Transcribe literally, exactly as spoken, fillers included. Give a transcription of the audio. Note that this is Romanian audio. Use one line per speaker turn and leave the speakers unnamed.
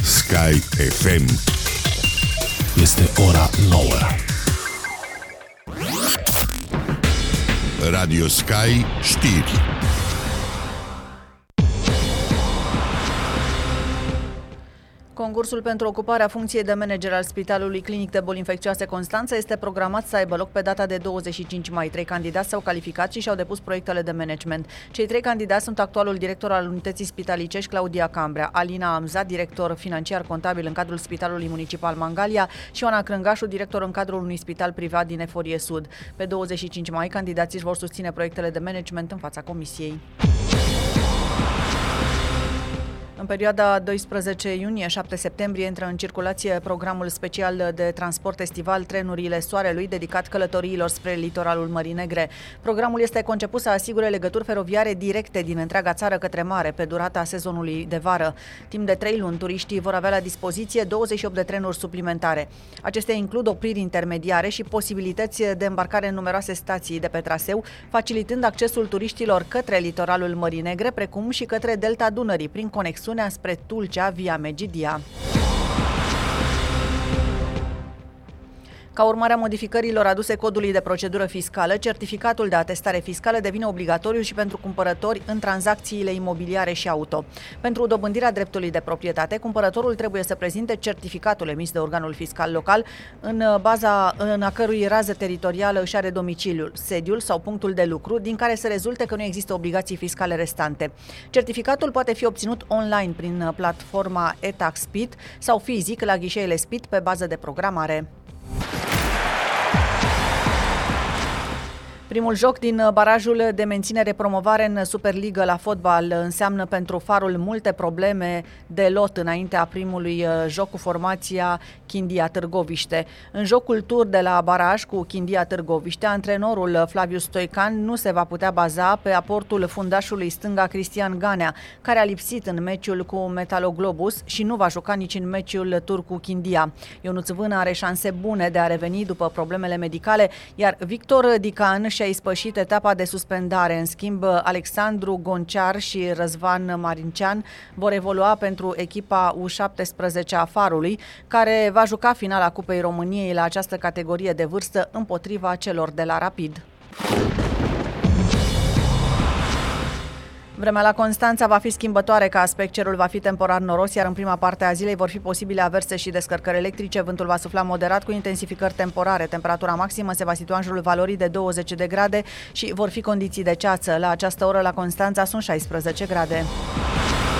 Sky F M.
Este ora nouă.
Radio Sky știri.
Concursul pentru ocuparea funcției de manager al Spitalului Clinic de Boli Infecțioase Constanța este programat să aibă loc pe data de douăzeci și cinci mai. Trei candidați s-au calificat și și-au depus proiectele de management. Cei trei candidați sunt actualul director al Unității Spitalicești Claudia Cambrea, Alina Amza, director financiar contabil în cadrul Spitalului Municipal Mangalia și Ioana Crângașu, director în cadrul unui spital privat din Eforie Sud. Pe douăzeci și cinci mai, candidații își vor susține proiectele de management în fața comisiei. În perioada doisprezece iunie șapte septembrie intră în circulație programul special de transport estival Trenurile Soarelui, dedicat călătoriilor spre litoralul Mării Negre. Programul este conceput să asigure legături feroviare directe din întreaga țară către mare pe durata sezonului de vară. Timp de trei luni, turiștii vor avea la dispoziție douăzeci și opt de trenuri suplimentare. Acestea includ opriri intermediare și posibilități de îmbarcare în numeroase stații de pe traseu, facilitând accesul turiștilor către litoralul Mării Negre, precum și către Delta Dunării, prin conexiune spre Tulcea via Megidia. Ca urmare a modificărilor aduse codului de procedură fiscală, certificatul de atestare fiscală devine obligatoriu și pentru cumpărători în tranzacțiile imobiliare și auto. Pentru dobândirea dreptului de proprietate, cumpărătorul trebuie să prezinte certificatul emis de organul fiscal local, în baza în a cărui rază teritorială își are domiciliul, sediul sau punctul de lucru, din care se rezulte că nu există obligații fiscale restante. Certificatul poate fi obținut online prin platforma e-tax-spit sau fizic la ghișeele Spit pe bază de programare. Primul joc din barajul de menținere-promovare în Superligă la fotbal înseamnă pentru Farul multe probleme de lot înaintea primului joc cu formația Chindia Târgoviște. În jocul tur de la baraj cu Chindia Târgoviște, antrenorul Flavius Stoican nu se va putea baza pe aportul fundașului stânga Cristian Ganea, care a lipsit în meciul cu Metaloglobus și nu va juca nici în meciul tur cu Chindia. Ionuț Vână are șanse bune de a reveni după problemele medicale, iar Victor Dican și-a ispășit etapa de suspendare. În schimb, Alexandru Gonciar și Răzvan Marincean vor evolua pentru echipa U șaptesprezece a Farului, care va juca finala Cupei României la această categorie de vârstă împotriva celor de la Rapid. Vremea la Constanța va fi schimbătoare ca aspect, cerul va fi temporar noros, iar în prima parte a zilei vor fi posibile averse și descărcări electrice, vântul va sufla moderat cu intensificări temporare, temperatura maximă se va situa în jurul valorii de douăzeci de grade și vor fi condiții de ceață. La această oră la Constanța sunt șaisprezece grade.